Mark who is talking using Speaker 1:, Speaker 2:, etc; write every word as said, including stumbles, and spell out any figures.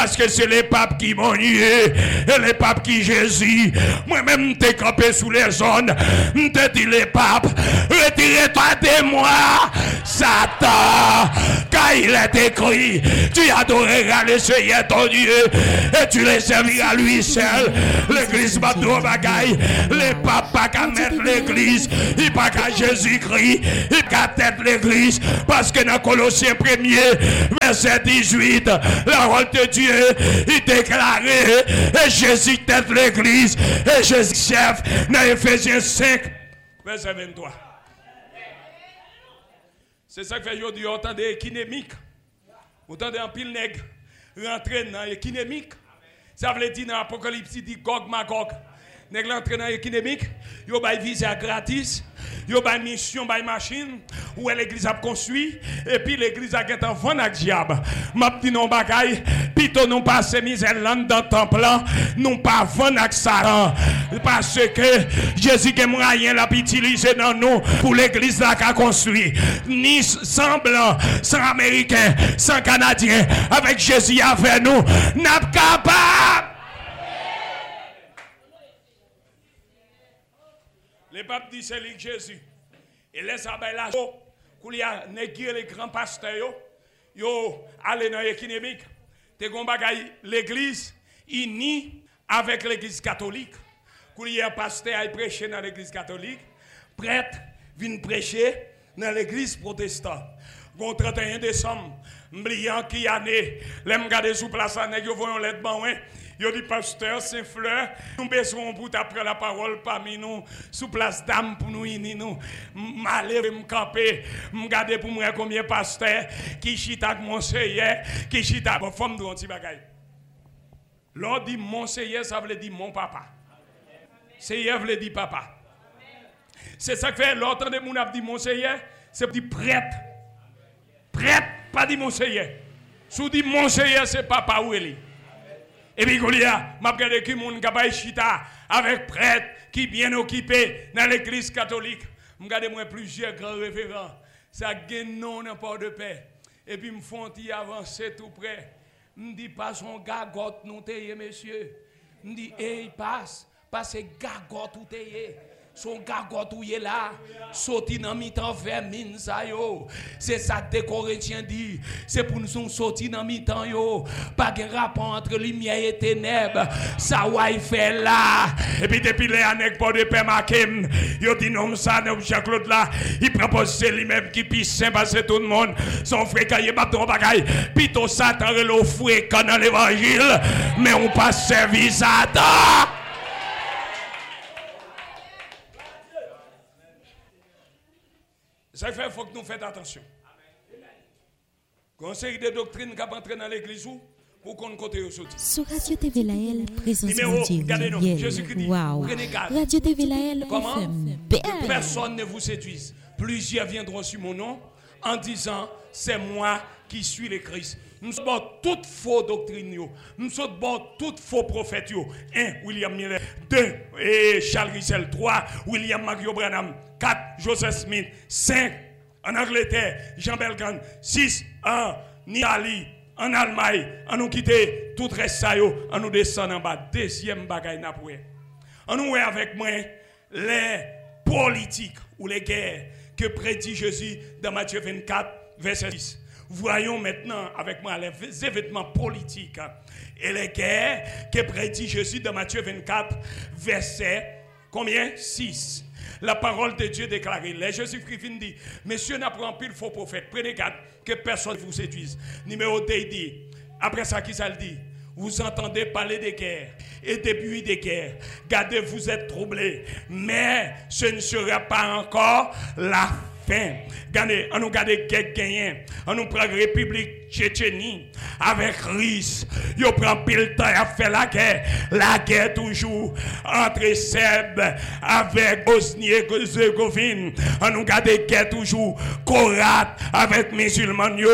Speaker 1: parce que c'est les papes qui m'ont nié, et les papes qui Jésus. Moi-même, t'ai campé sous les zones, t'ai dit les papes, retirez-toi de moi, Satan, car il est écrit, tu adoreras le Seigneur ton Dieu, et tu les serviras à lui seul. L'église va tout bagaille, les papes pas qu'à mettre l'église, il pas qu'à Jésus-Christ, il qu'à tête l'église, parce que dans Colossiens premier, verset dix-huit, la parole de Dieu, il déclarait, et Jésus tête l'église, et Jésus chef, dans Éphésiens cinq, verset vingt-trois. C'est ça que fait aujourd'hui, on entend des économiques, on entend un pile nègre rentrer dans l'économique. Ça veut dire dans l'Apocalypse, il dit Gog Magog. Nèg l'entrée dans l'économique, yo bay visa gratis, yo bay mission, bay machine, où l'église a construit, et puis l'église a gagné un vent avec diable. M'a dit non bagay, plutôt non pas ces misères dans le temple, non pas vent avec ça. Parce que Jésus qui moyen l'a utilisé dans nous pour l'église là qu'a construit. Ni sans blanc, sans américain, sans canadien, avec Jésus avec nous, n'a pas capable. Le pape dit c'est lui Jésus. Et laisse à la cho, qu'il y a négé les grands pasteurs yo, yo aller dans l'économique. Te gon bagay l'église unie avec l'église catholique. Qu'il y a pasteur qui prêcher dans l'église catholique, prêtre vient prêcher dans l'église protestante. Gon trente et un décembre, m'bliant qui année, l'aime garder sous place à nèg yo voyon lettre ban ouais. Yo dit pasteur Saint-Fleur, nous besoin pour t'apprendre la parole parmi nous sous place d'âme pour nous unir nous. M'aller me camper, me garder pour moi combien pasteur qui chita avec monseigneur, qui chita bon femme de petit bagay. L'on dit monseigneur ça veut dire mon papa. Seigneur veut dire papa. C'est ça que fait l'autre de mon a dit monseigneur, c'est dit prêtre. Prêtre pas dit monseigneur. Sous dit monseigneur c'est papa ou elle. Et puis, il y a, m'a regardé qui moun gabay chita avec prêtre qui bien occupé dans l'église catholique. M'a regardé moi plusieurs grands référents. Ça gagne non n'importe de paix. Et puis, me font y avancer tout près. Me dit pas son gagote nous t'ayez monsieur. Me dit hey passe, passe gagote ou t'ayez. Son gagote ou est là, sorti dans mi-temps vers mine ça yo. C'est ça que les Corinthiens dit. C'est pour nous sortir dans mi-temps yo. Pas de rapport entre lumière et ténèbres. Ça va y faire là. Et puis depuis les années pour de père Makem, yo dit non ça non Jean-Claude là, il propose lui-même qui pisse saint parce que tout le monde son frère quand il bat ton bagaille. Plutôt Satan le frère dans l'évangile, mais on pas servir Satan. Ça fait faut que nous fassions attention. Conseil de doctrine qui entrer dans l'église pour qu'on côté au sorti.
Speaker 2: Sur Radio T V Laël, présence mondiale. Waouh. Radio T V Laël,
Speaker 1: comment que personne ne vous séduise. Plusieurs viendront sur mon nom en disant c'est moi qui suis le Christ. Nous sommes toutes faux doctrines. Nous sommes toutes faux prophètes. un. William Miller. deux. Et Charles Russell. trois. William Mario Branham. quatre. Joseph Smith. cinq. En Angleterre. Jean Belgan. six. En Italie. En Allemagne. En nous quitter tout reste ça. En nous descendre en bas. Deuxième bagaille n'a pas. En nous avec moi les politiques ou les guerres que prédit Jésus dans Matthieu vingt-quatre, verset six. Voyons maintenant avec moi les événements politiques et les guerres que prédit Jésus dans Matthieu vingt-quatre, verset combien? six. La parole de Dieu déclarée. Les Jésus-Christ dit, Monsieur n'a pas pile faux prophète. Prenez garde que personne ne vous séduise. Numéro deux dit, après ça, qui ça le dit? Vous entendez parler des guerres et des bruits des guerres. Gardez, vous êtes troublés. Mais ce ne sera pas encore la fin. Regardez, on nous garde quelques gagnants. On nous prend la République Tchétchénie avec Russe. Yo prend pile temps à faire la guerre. La guerre toujours entre Serbes avec Bosnie et Herzégovine. On nous garde guerre toujours Croate avec musulmans.